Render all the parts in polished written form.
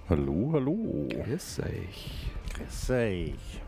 Hallo, hallo. Grüß euch. Grüß euch.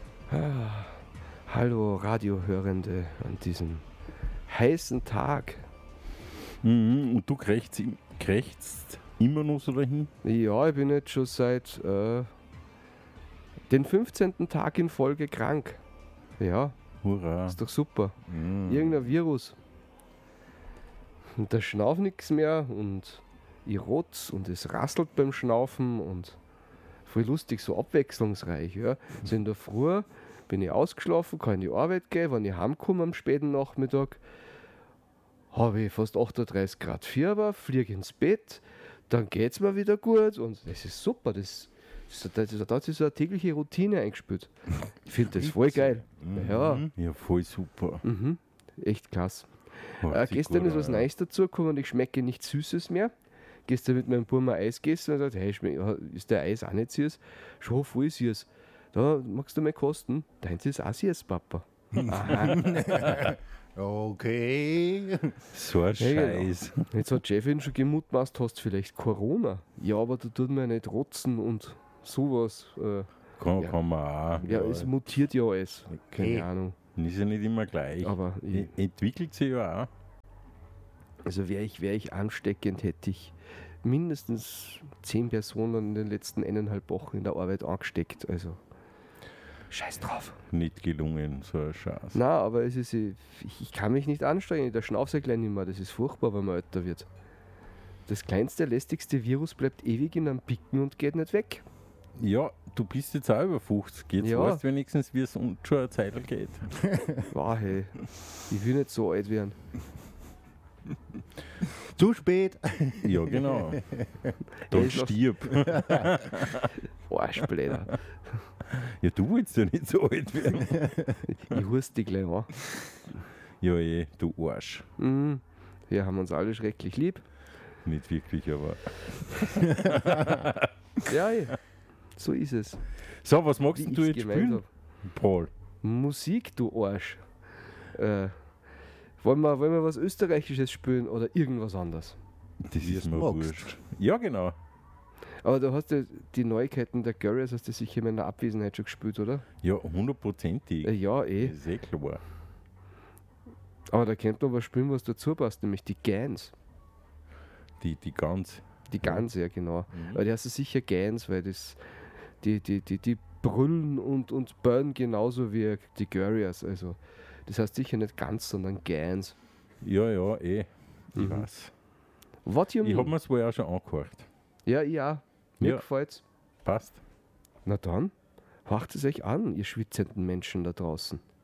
Hallo Radiohörende an diesem heißen Tag. Und du krächzt immer noch so dahin? Ja, ich bin jetzt schon seit den 15. Tag in Folge krank. Ja, Hurra. ist doch super. Irgendein Virus. Und da schnauft nichts mehr und ich rotz und es rasselt beim Schnaufen und voll lustig, so abwechslungsreich. Ja. So in der Früh bin ich ausgeschlafen, kann in die Arbeit gehen, wenn ich heimkomme am späten Nachmittag, habe ich fast 38 Grad Fieber, fliege ins Bett, dann geht es mir wieder gut und das ist super. Da hat sich so eine tägliche Routine eingespielt. Ich finde das voll geil. Ja, voll super. Echt klasse. Hört sich Gestern gut ist was an. Neues dazugekommen und ich schmecke nichts Süßes mehr. Gestern mit meinem Bruder Eis gegessen und gesagt, hey, ist der Eis auch nicht süß? Schon voll süß. Da magst du mal kosten. Deins ist auch süß, Papa. Aha. Okay. So ein Ja, genau. Scheiß. Jetzt hat Chefin schon gemutmaßt, hast vielleicht Corona. Ja, aber da tut man ja nicht rotzen und sowas. Kann Ja. man auch. Ja, es mutiert ja alles. Keine Okay. Ahnung. Ist ja nicht immer gleich. Aber Entwickelt sich ja auch. also wäre ich ansteckend, hätte ich mindestens 10 Personen in den letzten 1,5 Wochen in der Arbeit angesteckt. Also scheiß drauf. Nicht gelungen, so ein Scheiß. Na, aber es ist, ich kann mich nicht anstrengen, der Schnauf sehr klein immer. Das ist furchtbar, wenn man älter wird. Das kleinste, lästigste Virus bleibt ewig in einem Picken und geht nicht weg. Ja, du bist jetzt auch über 50. Jetzt Ja. weißt du wenigstens, wie es schon eine Zeit geht. Wow, hey. Ich will nicht so alt werden. Zu spät. Ja, genau. Dann ist noch- stirb. Arschblätter. Ja, du willst ja nicht so alt werden. Ich hust die gleich an. Ja, du Arsch. Wir haben uns alle schrecklich lieb. Nicht wirklich, aber. Ja, so ist es. So, was magst Wie denn du ich's jetzt gemeint spielen, hab. Paul? Musik, du Arsch. Wollen wir was Österreichisches spielen oder irgendwas anderes? Das Wie ist es mir magst. wurscht. Ja, genau. Aber du hast ja die Neuigkeiten der Garriers, hast du sicher in meiner Abwesenheit schon gespielt, oder? Ja, 100%ig. Ja, eh. Das ist eh klar. Aber da könnte man was spielen, was dazu passt, nämlich die Gans. Die ganz. Die Gans, ja genau. Aber die hast du sicher Gans, weil die brüllen und bellen genauso wie die Garriers. Also das heißt sicher nicht Gans, sondern Gans. Ja, Ich weiß. What you Ich habe mean? mir es wohl auch schon angehört. Ja, ja. Mir Ja. gefällt's. Passt. Na dann, horcht es euch an, ihr schwitzenden Menschen da draußen.